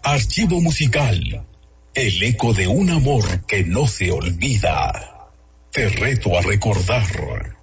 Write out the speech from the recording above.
Archivo musical. El eco de un amor que no se olvida. Te reto a recordar.